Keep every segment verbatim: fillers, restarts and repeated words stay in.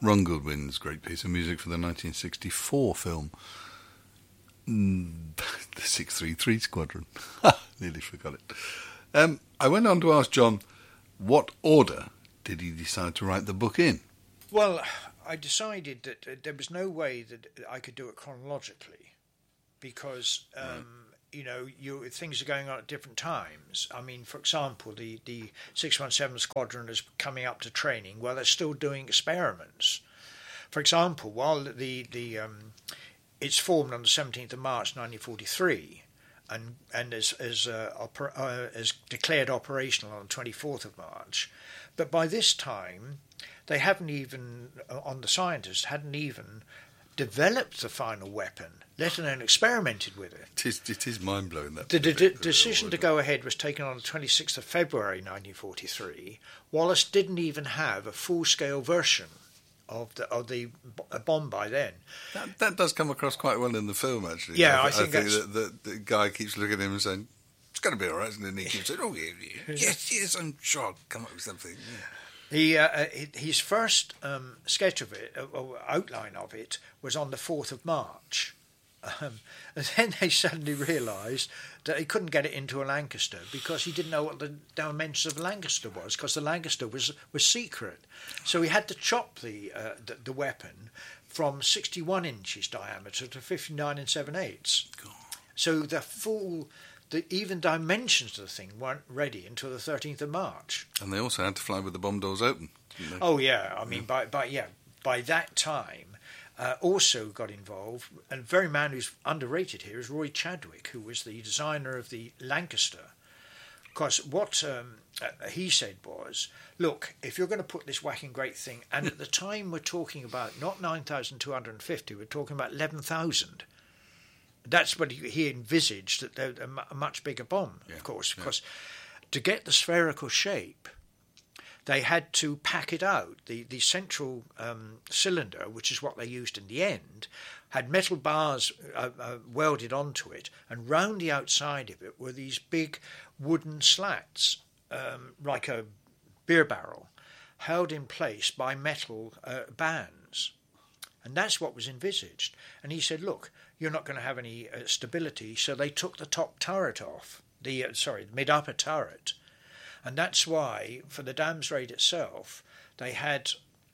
Ron Goodwin's great piece of music for the nineteen sixty-four film, mm, the six three three Squadron. Nearly forgot it. Um, I went on to ask John, what order did he decide to write the book in? Well, I decided that uh, there was no way that I could do it chronologically because, um, right. you know, you, things are going on at different times. I mean, for example, the, the six one seven Squadron is coming up to training. Well, they're still doing experiments. For example, while the, the um, it's formed on the seventeenth of March nineteen forty-three and and is, is, uh, oper- uh, is declared operational on the twenty-fourth of March, but by this time they haven't even, on the scientists, hadn't even developed the final weapon, let alone experimented with it. It is, it is mind-blowing. That the d- d- decision to go ahead was taken on the twenty-sixth of February nineteen forty-three. Wallace didn't even have a full-scale version of the of the bomb by then. That, that does come across quite well in the film, actually. Yeah, I, I think, I think that's... that the, the guy keeps looking at him and saying, it's going to be all right, isn't it? And he keeps saying, oh, yeah, yeah. yes, yes, I'm sure I'll come up with something. Yeah. He, uh, his first um, sketch of it, uh, or outline of it, was on the fourth of March. Um, and then they suddenly realised that he couldn't get it into a Lancaster because he didn't know what the dimensions of a Lancaster was, because the Lancaster was was secret. So he had to chop the uh, the, the weapon from sixty-one inches diameter to fifty-nine and seven eighths. So the full... The even dimensions of the thing weren't ready until the thirteenth of March. And they also had to fly with the bomb doors open, didn't they? Oh yeah, I mean, yeah. by by yeah, by that time, uh, also got involved, and a very man who's underrated here is Roy Chadwick, who was the designer of the Lancaster. Because what um, uh, he said was, look, if you're going to put this whacking great thing, and at the time we're talking about not nine thousand two hundred fifty, we're talking about eleven thousand. That's what he, he envisaged, that they're a, a much bigger bomb, yeah, of course, because yeah. to get the spherical shape, they had to pack it out. The the central um, cylinder, which is what they used in the end, had metal bars uh, uh, welded onto it, and round the outside of it were these big wooden slats, um, like a beer barrel, held in place by metal uh, bands. And that's what was envisaged. And he said, look, you're not going to have any uh, stability, so they took the top turret off, the uh, sorry, the mid-upper turret. And that's why, for the Dams raid itself, they had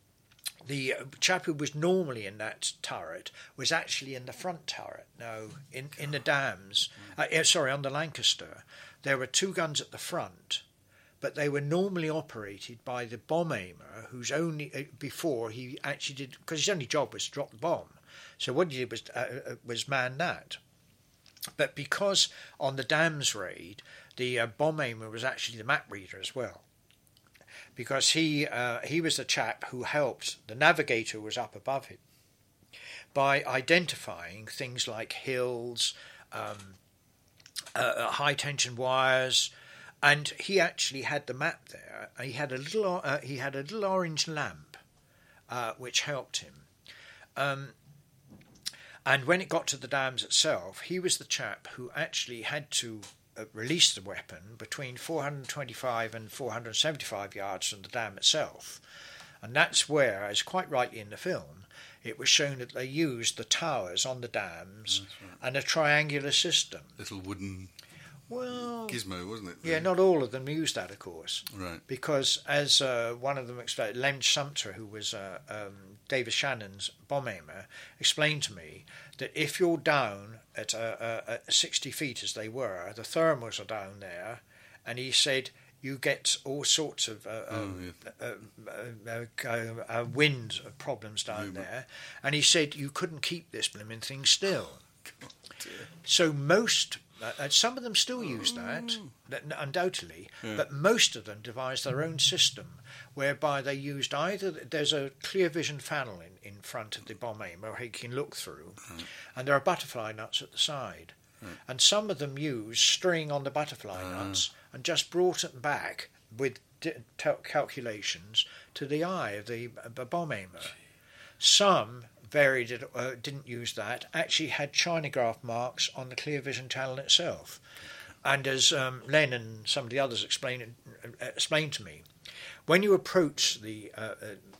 the uh, chap who was normally in that turret was actually in the front turret. Now, in, in the Dams, uh, yeah, sorry, on the Lancaster, there were two guns at the front, but they were normally operated by the bomb aimer, who's only, uh, before he actually did, because his only job was to drop the bomb. So what he did was, uh, was man that. But because on the Dams raid, the uh, bomb aimer was actually the map reader as well. Because he uh, he was the chap who helped, the navigator was up above him, by identifying things like hills, um, uh, high tension wires, and he actually had the map there. He had a little uh, he had a little orange lamp, uh, which helped him. Um, and when it got to the Dams itself, he was the chap who actually had to uh, release the weapon between four hundred twenty-five and four hundred seventy-five yards from the dam itself. And that's where, as quite rightly in the film, it was shown that they used the towers on the dams right. and a triangular system. Little wooden well, gizmo, wasn't it? Yeah, not all of them used that, of course. Right. Because as uh, one of them explained, Len Sumter, who was uh, um, David Shannon's bomb aimer, explained to me that if you're down at, uh, uh, at sixty feet as they were, the thermals are down there, and he said you get all sorts of uh, oh, um, yeah. uh, uh, uh, uh, wind problems down yeah, there, and he said you couldn't keep this blooming thing still. God, dear. So most... Uh, some of them still use that, that undoubtedly, yeah. but most of them devised their own system whereby they used either, there's a clear vision panel in, in front of the bomb aimer where he can look through, right. and there are butterfly nuts at the side. Right. And some of them used string on the butterfly uh. nuts and just brought it back with d- t- calculations to the eye of the uh, bomb aimer. Some... varied it, uh, didn't use that, actually had Chinograph marks on the clear vision channel itself. And as um, Len and some of the others explained, uh, explained to me, when you approach the uh, uh,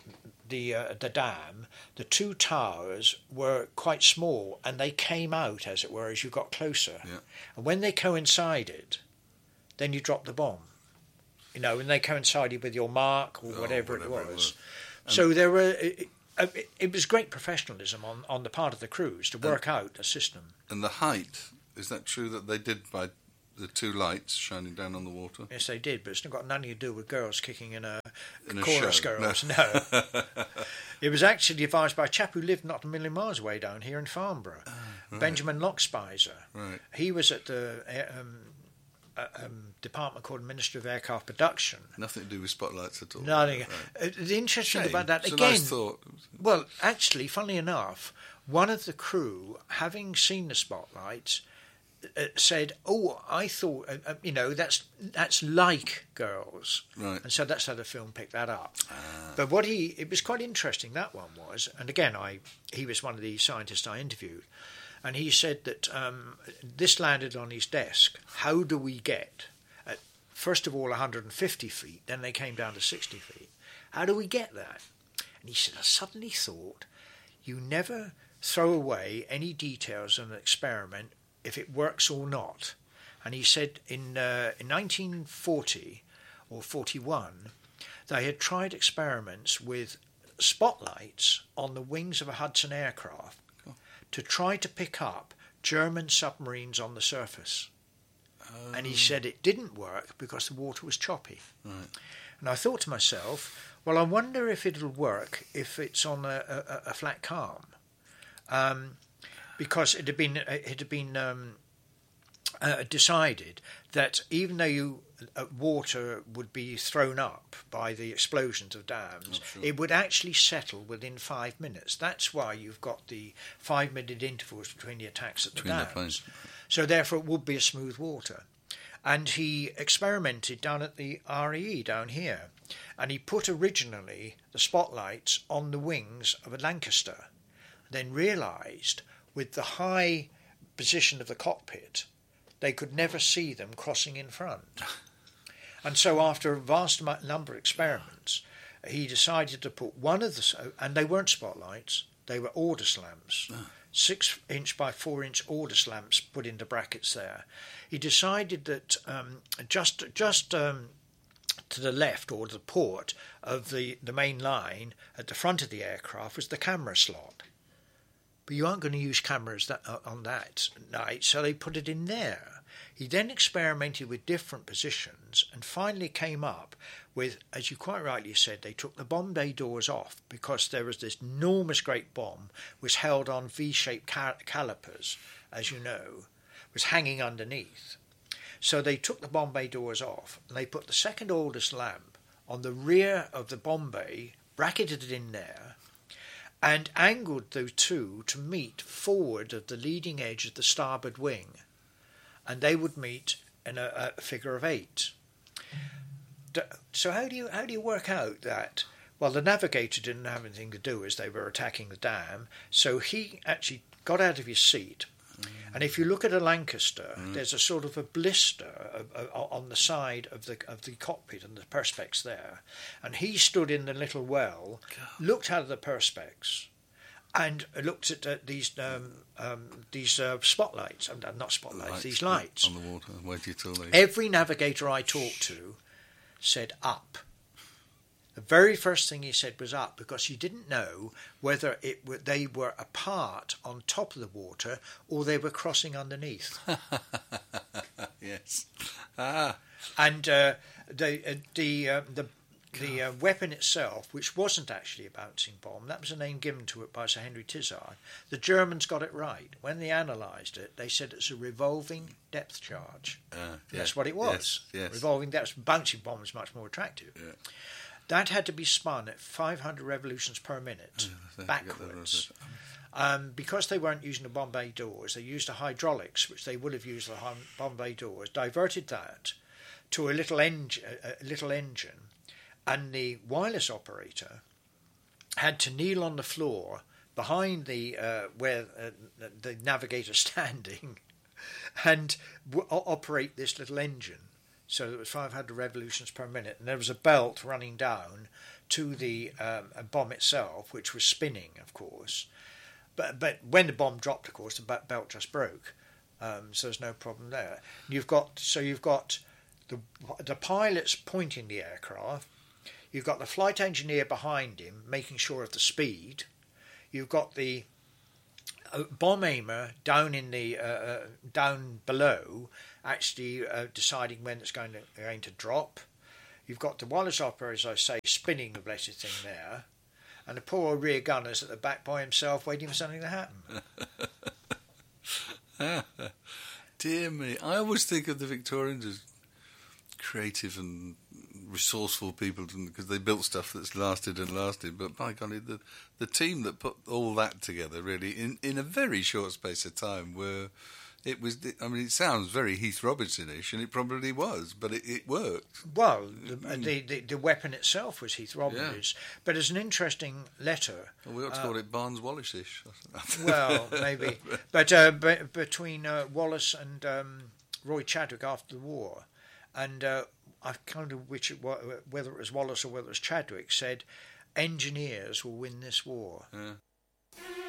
the uh, the dam, the two towers were quite small, and they came out, as it were, as you got closer. Yeah. And when they coincided, then you dropped the bomb. You know, and they coincided with your mark or Oh, whatever, whatever it it was. was. So there were. It, it, it was great professionalism on, on the part of the crews to work and, out a system. And the height, is that true that they did by the two lights shining down on the water? Yes, they did, but it's not got nothing to do with girls kicking in a In a chorus show, girls. no. No. It was actually devised by a chap who lived not a million miles away down here in Farnborough, Oh, right. Benjamin Lockspizer. Right. He was at the uh, um, uh, um, department called Ministry of Aircraft Production. Nothing to do with spotlights at all. Nothing. Right. Uh, the interesting Shame. about that It's a again. nice thought. Well, actually, funnily enough, one of the crew, having seen the spotlights, uh, said, "Oh, I thought, uh, uh, you know, that's that's like girls," Right. and so that's how the film picked that up. Ah. But what he, it was quite interesting. That one was, and again, I he was one of the scientists I interviewed, and he said that um, this landed on his desk. How do we get, at, first of all, one hundred fifty feet, then they came down to sixty feet. How do we get that? And he said, I suddenly thought, you never throw away any details of an experiment if it works or not. And he said in, uh, in nineteen forty or forty-one, they had tried experiments with spotlights on the wings of a Hudson aircraft Cool. to try to pick up German submarines on the surface. Um, And he said it didn't work because the water was choppy. Right. And I thought to myself, well, I wonder if it'll work if it's on a, a, a flat calm, um, because it had been it had been um, uh, decided that even though you uh, water would be thrown up by the explosions of dams, Oh, sure. it would actually settle within five minutes. That's why you've got the five-minute intervals between the attacks at the Between the dams. planes. So therefore, it would be a smooth water. And he experimented down at the R A E down here, and he put originally the spotlights on the wings of a Lancaster, then realised with the high position of the cockpit, they could never see them crossing in front. And so after a vast amount, number of experiments, he decided to put one of the, and they weren't spotlights, they were Ordus lamps. Oh. Six inch by four inch Ordus lamps put into brackets there. He decided that um, just just um, to the left or the port of the, the main line at the front of the aircraft was the camera slot. But you aren't going to use cameras that, uh, on that night, so they put it in there. He then experimented with different positions and finally came up with, as you quite rightly said, they took the bomb bay doors off because there was this enormous great bomb was held on V-shaped cal- calipers, as you know, was hanging underneath. So they took the bomb bay doors off and they put the second oldest lamp on the rear of the bomb bay, bracketed it in there, and angled those two to meet forward of the leading edge of the starboard wing. And they would meet in a, a figure of eight. So how do you how do you work out that? Well, the navigator didn't have anything to do as they were attacking the dam, so he actually got out of his seat. Mm. And if you look at a Lancaster, mm. there's a sort of a blister of, of, on the side of the of the cockpit and the perspex there. And he stood in the little well, God. Looked out of the perspex, and looked at uh, these um, um, these uh, spotlights. Uh, not spotlights, lights, these lights on the water. Waited till they... Every navigator I talked to said up. The very first thing he said was up, because he didn't know whether it were, they were apart on top of the water or they were crossing underneath. Yes. Ah. And uh, the uh, the uh, the the uh, weapon itself, which wasn't actually a bouncing bomb, that was a name given to it by Sir Henry Tizard. The Germans got it right. When they analysed it, they said it's a revolving depth charge. Uh, yeah. That's what it was. Yes, yes. Revolving depth. Bouncing bomb was much more attractive. Yeah. That had to be spun at five hundred revolutions per minute, oh, backwards. Um, because they weren't using the bomb bay doors, they used the hydraulics, which they would have used the bomb bay doors, diverted that to a little, en- a little engine, and the wireless operator had to kneel on the floor behind the uh, where uh, the navigator standing and w- operate this little engine. So it was five hundred revolutions per minute, and there was a belt running down to the um, bomb itself, which was spinning, of course. But but when the bomb dropped, of course, the belt just broke. Um, so there's no problem there. You've got so you've got the the pilots pointing the aircraft. You've got the flight engineer behind him making sure of the speed. You've got the uh, bomb aimer down in the uh, uh, down below, actually uh, deciding when it's going to going to drop. You've got the Wallace operator, as I say, spinning the blessed thing there, and the poor rear gunner's at the back by himself waiting for something to happen. Dear me, I always think of the Victorians as creative and resourceful people because they built stuff that's lasted and lasted. But by golly, the the team that put all that together really in, in a very short space of time were. It was. I mean, it sounds very Heath Robinson-ish, and it probably was, but it, it worked. Well, the, the, the the weapon itself was Heath Robinson's, yeah. But as an interesting letter, well, we ought to uh, call it Barnes Wallace-ish. Well, maybe, but uh, b- between uh, Wallace and um, Roy Chadwick after the war, and uh, I can't remember which it was, whether it was Wallace or whether it was Chadwick, said, "Engineers will win this war." Yeah.